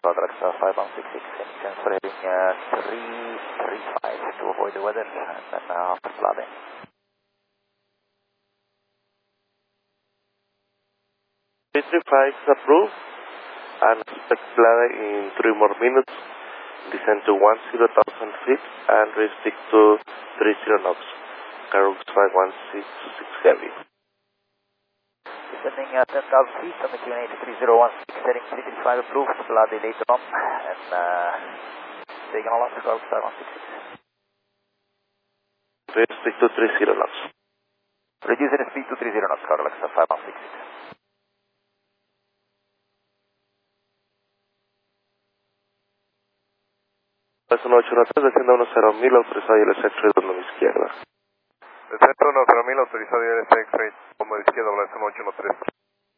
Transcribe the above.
Alexa 5166, engines heading 335 to avoid the weather, and then after flooding. 335 is approved, and expect flooding in 3 more minutes. Descend to 10,000 feet and restrict to 30 knots. Carux 5166 heavy. Descending 10,000 feet on the QNH 3016, heading 335 approved, flooding later on, and taking all off the Carux 5166. Restrict to 30 knots. Reducing the speed to 30 knots, Carux 5166. Es 183, desciende a 10.000, autorizado y el sector de la izquierda. Desciende a 10.000, autorizado y el sector, como de izquierda, 183.